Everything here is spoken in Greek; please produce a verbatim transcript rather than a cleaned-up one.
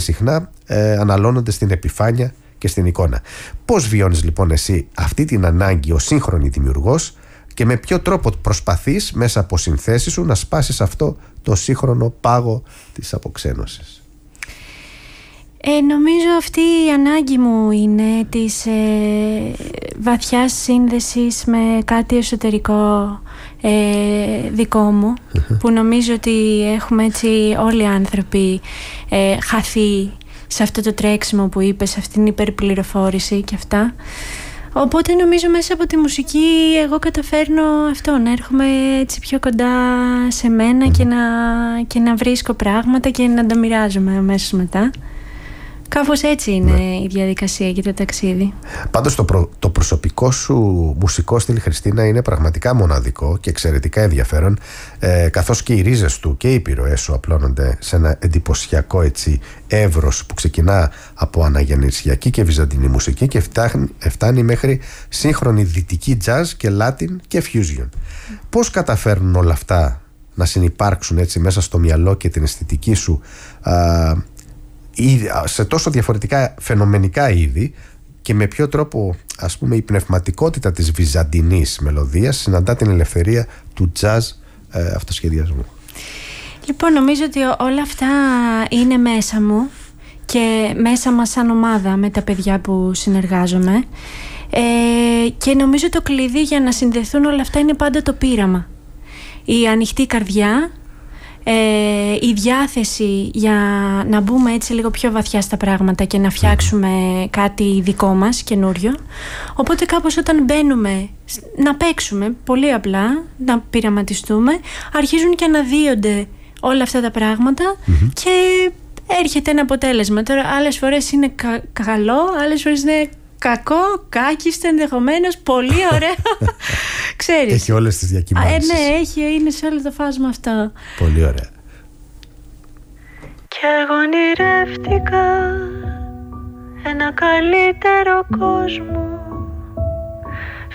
συχνά ε, αναλώνονται στην επιφάνεια και στην εικόνα. Πώς βιώνεις λοιπόν εσύ αυτή την ανάγκη ως σύγχρονη δημιουργός και με ποιο τρόπο προσπαθείς μέσα από συνθέσεις σου να σπάσεις αυτό το σύγχρονο πάγο της αποξένωσης? Ε, νομίζω αυτή η ανάγκη μου είναι της ε, βαθιάς σύνδεσης με κάτι εσωτερικό ε, δικό μου, που νομίζω ότι έχουμε έτσι όλοι οι άνθρωποι ε, χαθεί σε αυτό το τρέξιμο που είπες, σε αυτήν την υπερπληροφόρηση και αυτά. Οπότε νομίζω μέσα από τη μουσική εγώ καταφέρνω αυτό, να έρχομαι έτσι πιο κοντά σε μένα και να, και να βρίσκω πράγματα και να τα μοιράζομαι αμέσως μετά. Κάπως έτσι είναι, ναι, η διαδικασία και το ταξίδι. Πάντως το, προ, το προσωπικό σου μουσικό στυλ, Χριστίνα, είναι πραγματικά μοναδικό και εξαιρετικά ενδιαφέρον, ε, καθώς και οι ρίζες του και οι επιρροές σου απλώνονται σε ένα εντυπωσιακό έτσι εύρος που ξεκινά από αναγεννησιακή και βυζαντινή μουσική και φτάνει, φτάνει μέχρι σύγχρονη δυτική jazz και latin και fusion. Mm. Πώς καταφέρνουν όλα αυτά να συνυπάρξουν έτσι μέσα στο μυαλό και την αισθητική σου α, σε τόσο διαφορετικά φαινομενικά είδη, και με ποιο τρόπο, ας πούμε, η πνευματικότητα της βυζαντινής μελωδίας συναντά την ελευθερία του jazz ε, αυτοσχεδιασμού? Λοιπόν, νομίζω ότι όλα αυτά είναι μέσα μου και μέσα μας σαν ομάδα με τα παιδιά που συνεργάζομαι, ε, και νομίζω το κλειδί για να συνδεθούν όλα αυτά είναι πάντα το πείραμα, η ανοιχτή καρδιά, Ε, η διάθεση για να μπούμε έτσι λίγο πιο βαθιά στα πράγματα και να φτιάξουμε κάτι δικό μας καινούριο. Οπότε κάπως όταν μπαίνουμε να παίξουμε πολύ απλά, να πειραματιστούμε, αρχίζουν και αναδύονται όλα αυτά τα πράγματα mm-hmm. και έρχεται ένα αποτέλεσμα. Τώρα άλλες φορές είναι κα- καλό, άλλες φορές είναι κακό, κάκιστο ενδεχομένως, πολύ ωραίο. Ξέρεις. Έχει όλες τις διακυμάνσεις. Ε, ναι, έχει, είναι σε όλο το φάσμα αυτό. Πολύ ωραία. Κι εγώ ονειρεύτηκα ένα καλύτερο κόσμο,